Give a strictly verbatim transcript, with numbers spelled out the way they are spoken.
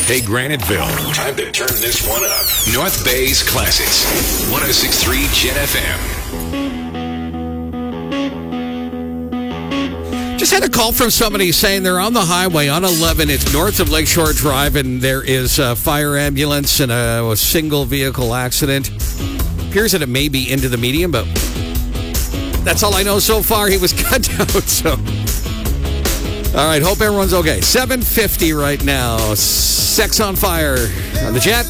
Hey, Graniteville, time to turn this one up. North Bay's Classics, one oh six point three Gen F M. Just had a call from somebody saying they're on the highway on eleven. It's north of Lakeshore Drive, and there is a fire ambulance and a, a single vehicle accident. Appears that it may be into the median, but that's all I know so far. He was cut out, so... All right, hope everyone's okay. seven fifty right now. Sex on Fire on the Jet.